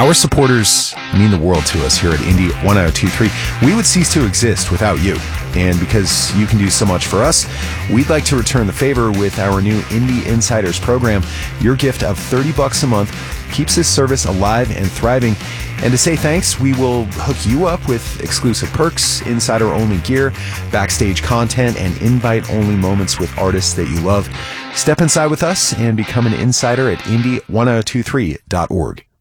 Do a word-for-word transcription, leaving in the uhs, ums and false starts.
Our supporters mean the world to us here at Indie one oh two three. We would cease to exist without you. And because you can do so much for us, we'd like to return the favor with our new Indie Insiders program. Your gift of thirty bucks a month keeps this service alive and thriving. And to say thanks, we will hook you up with exclusive perks, insider-only gear, backstage content, and invite-only moments with artists that you love. Step inside with us and become an insider at indie one oh two three dot org.